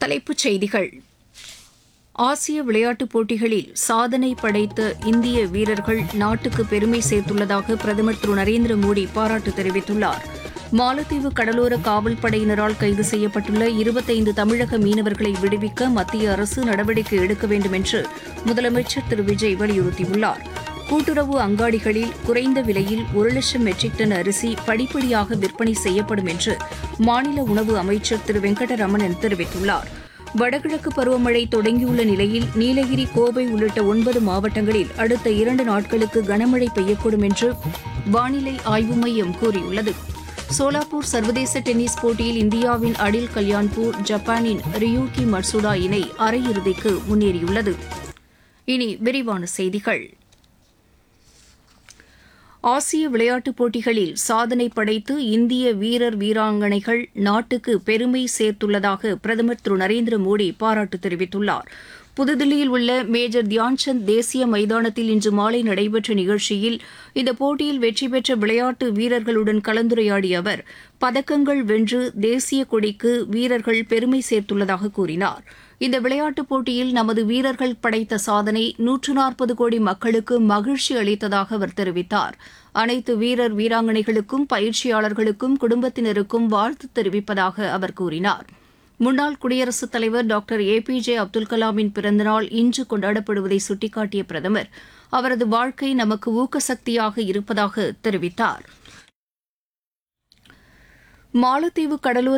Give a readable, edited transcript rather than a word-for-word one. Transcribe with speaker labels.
Speaker 1: தலைப்புச் செய்திகள். ஆசிய விளையாட்டுப் போட்டிகளில் சாதனை படைத்த இந்திய வீரர்கள் நாட்டுக்கு பெருமை சேர்த்துள்ளதாக பிரதமர் திரு நரேந்திர மோடி பாராட்டு தெரிவித்துள்ளார். மாலத்தீவு கடலோர காவல்படையினரால் கைது செய்யப்பட்டுள்ள 25 தமிழக மீனவர்களை விடுவிக்க மத்திய அரசு நடவடிக்கை எடுக்க வேண்டும் என்று முதலமைச்சர் திரு விஜய் வலியுறுத்தியுள்ளார். கூட்டுறவு அங்காடிகளில் குறைந்த விலையில் 1,00,000 மெட்ரிக் டன் அரிசி படிப்படியாக விற்பனை செய்யப்படும் என்று மாநில உணவு அமைச்சர் திரு வெங்கடரமணன் தெரிவித்துள்ளார். வடகிழக்கு பருவமழை தொடங்கியுள்ள நிலையில் நீலகிரி, கோவை உள்ளிட்ட 9 மாவட்டங்களில் அடுத்த 2 நாட்களுக்கு கனமழை பெய்யக்கூடும் என்று வானிலை ஆய்வு மையம் கூறியுள்ளது. சோலாப்பூர் சர்வதேச டென்னிஸ் போட்டியில் இந்தியாவின் அடில் கல்யாண்பூர், ஜப்பானின் ரியூகி மட்சுடா இணை அரையிறுதிக்கு முன்னேறியுள்ளது. இனி விரிவான செய்திகள். ஆசிய விளையாட்டுப் போட்டிகளில் சாதனை படைத்து இந்திய வீரர் வீராங்கனைகள் நாட்டுக்கு பெருமை சேர்த்துள்ளதாக பிரதமர் திரு நரேந்திர மோடி பாராட்டு தெரிவித்துள்ளார். புதுதில்லியில் உள்ள மேஜர் தியான்சந்த் தேசிய மைதானத்தில் இன்று மாலை நடைபெற்ற நிகழ்ச்சியில் இந்த போட்டியில் வெற்றி பெற்ற விளையாட்டு வீரர்களுடன் கலந்துரையாடிய அவர் பதக்கங்கள் வென்று தேசிய கொடிக்கு வீரர்கள் பெருமை சேர்த்துள்ளதாக கூறினார். இந்த விளையாட்டுப் போட்டியில் நமது வீரர்கள் படைத்த சாதனை 140 கோடி மக்களுக்கு மகிழ்ச்சி அளித்ததாக அவர் தெரிவித்தார். அனைத்து வீரர் வீராங்கனைகளுக்கும், பயிற்சியாளர்களுக்கும், குடும்பத்தினருக்கும் வாழ்த்து தெரிவிப்பதாக அவர் கூறினார். முன்னாள் குடியரசுத் தலைவர் டாக்டர் APJ அப்துல் கலாமின் பிறந்தநாள் இன்று கொண்டாடப்படுவதை சுட்டிக்காட்டிய பிரதமர் அவரது வாழ்க்கை நமக்கு ஊக்கசக்தியாக இருப்பதாக தெரிவித்தார். மாலத்தீவு கடலோர